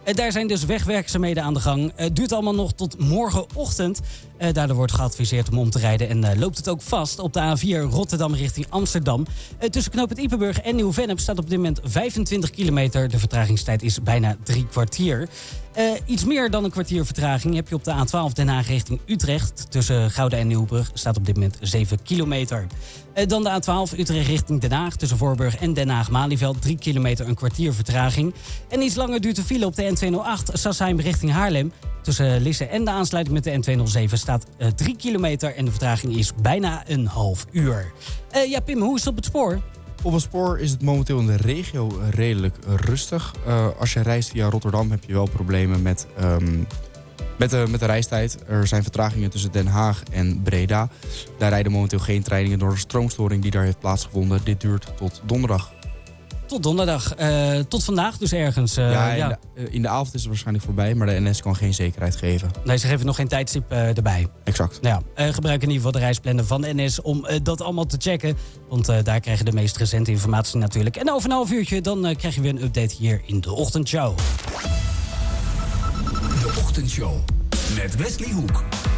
Daar zijn dus wegwerkzaamheden aan de gang. Het duurt allemaal nog tot morgenochtend. Daardoor wordt geadviseerd om te rijden en loopt het ook vast op de A4 Rotterdam richting Amsterdam. Tussen knooppunt Ypenburg en Nieuw-Vennep staat op dit moment 25 kilometer. De vertragingstijd is bijna 3 kwartier. Iets meer dan een kwartier vertraging heb je op de A12 Den Haag richting Utrecht. Tussen Gouda en Nieuwbrug staat op dit moment 7 kilometer. Dan de A12 Utrecht richting Den Haag. Tussen Voorburg en Den Haag-Malieveld 3 kilometer een kwartier vertraging. En iets langer duurt de file op de N208 Sassheim richting Haarlem. Tussen Lisse en de aansluiting met de N207 staat 3 kilometer en de vertraging is bijna een half uur. Ja, Pim, hoe is het op het spoor? Op het spoor is het momenteel in de regio redelijk rustig. Als je reist via Rotterdam heb je wel problemen met de reistijd. Er zijn vertragingen tussen Den Haag en Breda. Daar rijden momenteel geen treinen door de stroomstoring die daar heeft plaatsgevonden. Dit duurt tot donderdag. Tot donderdag. Tot vandaag dus ergens. In de avond is het waarschijnlijk voorbij, maar de NS kan geen zekerheid geven. Nee, ze geven nog geen tijdstip erbij. Exact. Nou ja, gebruik in ieder geval de reisplannen van de NS om dat allemaal te checken. Want daar krijg je de meest recente informatie natuurlijk. En over een half uurtje dan krijg je weer een update hier in de Ochtendshow. De Ochtendshow met Wesley Hoek.